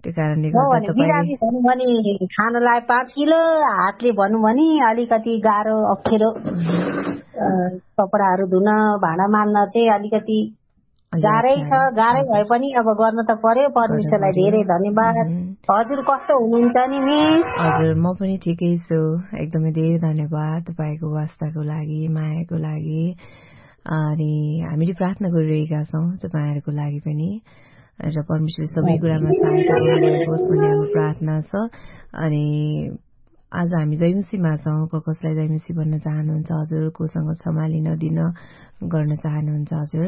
त्यो कारणले गर्दा तपाईँ बिरामी भन्नु भने खानलाई 5 किलो, हातले भन्नु भने अलिकति गाह्रो अप्ठ्यारो, कपडाहरू धुन भाँडा माल्न चाहिँ अलिकति गाह्रै छ। गाह्रै भए पनि अब गर्न त पर्यो। परमेश्वरलाई धेरै धन्यवाद। हजुर कस्तो हुनुहुन्छ नि मिस? हजुर म पनि ठिकै छु, एकदमै धेरै धन्यवाद तपाईँको वास्ताको लागि, मायाको लागि। अनि हामीले प्रार्थना गरिरहेका छौँ तपाईँहरूको लागि पनि, र परमेश्वर सबै कुरामा सहायता गर्नुभएको होस् भन्ने हाम्रो प्रार्थना छ। अनि आज हामी जयमसीमा छौँ। कसलाई जयमसी भन्न चाहनुहुन्छ हजुर? कोसँग क्षमा लिन दिन गर्न चाहनुहुन्छ हजुर?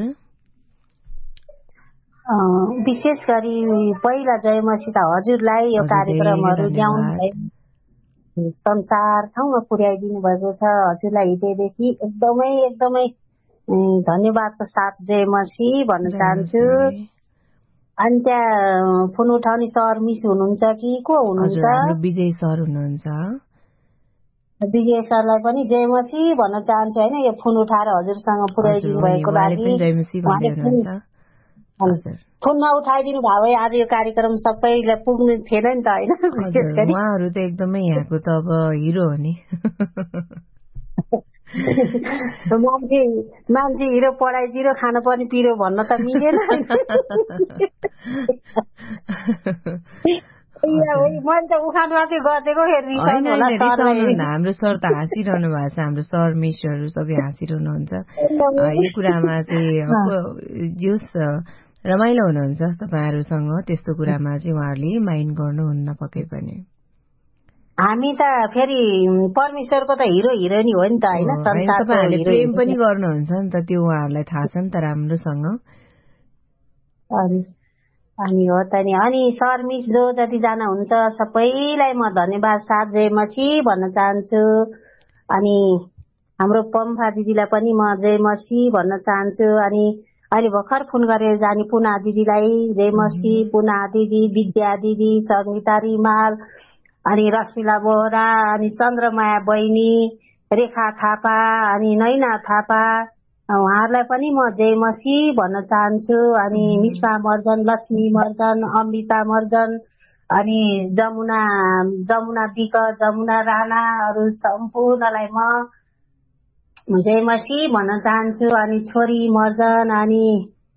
विशेष गरी पहिला जयमसी त हजुरलाई यो कार्यक्रमहरू ल्याउनु भयो, संसार ठाउँमा पुर्याइदिनु भएको छ। हजुरलाई हृदयदेखि एकदमै एकदमै धन्यवादको साथ जयमसी भन्न चाहन्छु। अनि त्यहाँ फोन उठाउने सर मिस हुनुहुन्छ कि को हुनुहुन्छ? विजय सर हुनुहुन्छ। विजय सरलाई पनि जयमसी भन्न चाहन्छु होइन, यो फोन उठाएर हजुरसँग पुर्याइदिनु भएको लागि। फोन नउठाइदिनु भयो भए आज यो कार्यक्रम सबैलाई पुग्ने थिएन नि त होइन। विशेष गरी उहाँहरू त एकदमै यहाँको त अब हिरो हो नि। मान्छे हिरो पढाइ जिरो खान पनि पिरो भन्न त मिलेन। मैले त उखान वाक्य गरिदिएको हाम्रो सर त हाँसिरहनु भएको छ। हाम्रो सर मिसहरू सबै हाँसिरहनुहुन्छ यो कुरामा चाहिँ। रमाइलो हुनुहुन्छ तपाईँहरूसँग, त्यस्तो कुरामा चाहिँ उहाँहरूले माइन्ड गर्नुहुन्न पक्कै पनि। हामी त फेरि परमेश्वरको त हिरो हिरोइनी हो नि त होइन, संसारले प्रेम पनि गर्नुहुन्छ नि त, त्यो उहाँहरूलाई थाहा छ नि त राम्रोसँग। अनि हो त नि। अनि सर मिस जो जतिजना हुन्छ सबैलाई म धन्यवाद साथ जयमसी भन्न चाहन्छु। अनि हाम्रो पम्फा दिदीलाई पनि म जयमसी भन्न चाहन्छु। अनि अहिले भर्खर फोन गरेर जाने पुना दिदीलाई जयमसी, पुना दिदी, विद्या दिदी, सङ्गीता रिमाल, अनि रश्मिला बोहरा, अनि चन्द्रमाया बहिनी, रेखा थापा, अनि नैना थापा, उहाँहरूलाई पनि म जयमसी भन्न चाहन्छु। अनि निष्पा मर्जन, लक्ष्मी मर्जन, अमृता मर्जन, अनि जमुना विक, जमुना राणाहरू सम्पूर्णलाई म जयमसी भन्न चाहन्छु। अनि छोरी मर्जन, अनि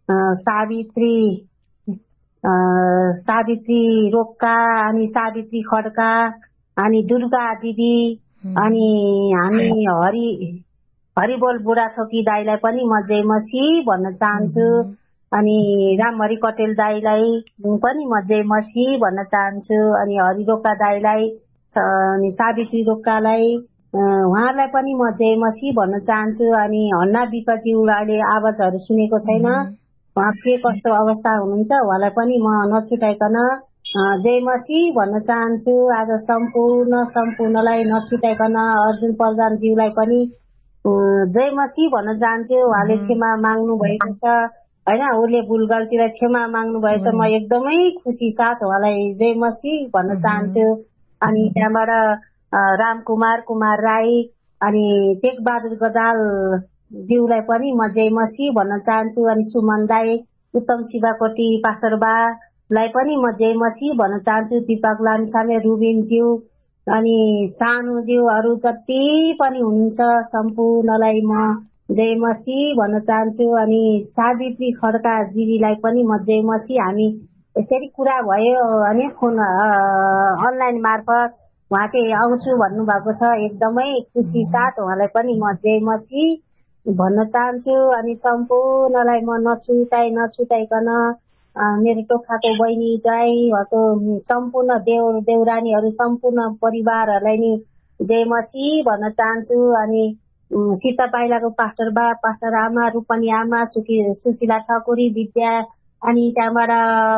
सावित्री रोक्का, अनि सावित्री खड्का, अनि दुर्गा दिदी, अनि हामी हरिबोल बुढाथोकी दाईलाई पनि म जयमसी भन्न चाहन्छु। अनि रामहरि कटेल दाईलाई पनि म जयमसी भन्न चाहन्छु। अनि हरि रोक्का दाईलाई, अनि सावित्री रोक्कालाई, उहाँहरूलाई पनि म जयमसी भन्न चाहन्छु। अनि हन्ना विकज्यूलाई अहिले आवाजहरू सुनेको छैन, उहाँ के कस्तो अवस्था हुनुहुन्छ, उहाँलाई पनि म नछुटाइकन जयमसी भन्न चाहन्छु। आज सम्पूर्णलाई नछुटाइकन अर्जुन प्रधानज्यूलाई पनि जयमसी भन्न चाहन्छु। उहाँले क्षमा माग्नु भएको छ होइन, उसले भुल गल्तीलाई क्षमा माग्नु भएछ। म एकदमै खुसी साथ उहाँलाई जयमसी भन्न चाहन्छु। अनि त्यहाँबाट कुमार राई, अनि टेकबहादुर गजाल ज्यूलाई पनि म जयमसी भन्न चाहन्छु। अनि सुमन दाई, उत्तम शिवाकोटी पास्टरबालाई पनि म जयमसी भन्न चाहन्छु। दिपक लामिछाने, रुबिन ज्यू, अनि सानु ज्यूहरू जति पनि हुनुहुन्छ सम्पूर्णलाई म जयमसी भन्न चाहन्छु। अनि सावित्री खड्का दिदीलाई पनि म जयमसी। हामी यसरी कुरा भयो अनि फोन अनलाइन मार्फत उहाँ चाहिँ आउँछु भन्नुभएको छ, एकदमै खुसी साथ उहाँलाई पनि म जयमसी भन्न चाहन्छु। अनि सम्पूर्णलाई म नछुटाइकन मेरो टोखाको बहिनी ज्वाइँहरूको सम्पूर्ण देउरानीहरू सम्पूर्ण परिवारहरूलाई नि जयमसी भन्न चाहन्छु। अनि सीता पाइलाको पास्टर आमा, रूपनी आमा, सुशीला ठकुरी, विद्या, अनि त्यहाँबाट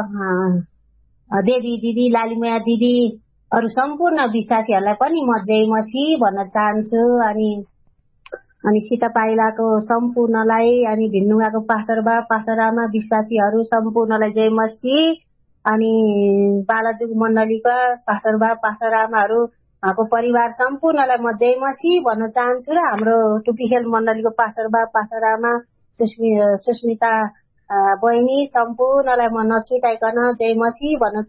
देवी दिदी, लालिमया दिदी अरू सम्पूर्ण विश्वासीहरूलाई पनि म जयमसी भन्न चाहन्छु। अनि सीता पाइलाको सम्पूर्णलाई, अनि भिन्नुगाको पास्टर आमा, विश्वासीहरू सम्पूर्णलाई जयमसी। अनि बालाजुग मण्डलीका पास्टर आमाहरू को परिवार सम्पूर्णलाई म जयमसी भन्न चाहन्छु। र हाम्रो टुपिखेल मण्डलीको पास्टर आमा, सुस्मिता बहिनी सम्पूर्णलाई म नछुटाइकन जयमसी भन्न